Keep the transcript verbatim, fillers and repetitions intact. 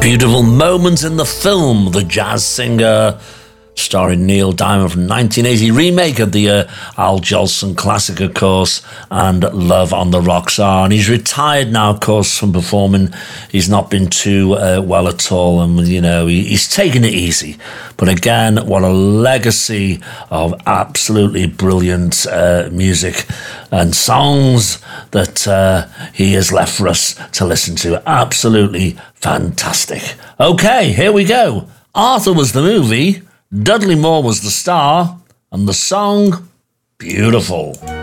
Beautiful moments in the film, The Jazz Singer, starring Neil Diamond from nineteen eighty, remake of the uh, Al Jolson classic, of course, and Love on the Rocks Are. And he's retired now, of course, from performing. He's not been too uh, well at all, and, you know, he, he's taken it easy. But again, what a legacy of absolutely brilliant uh, music and songs that uh, he has left for us to listen to. Absolutely fantastic. Okay, here we go. Arthur was the movie, Dudley Moore was the star, and the song, Beautiful.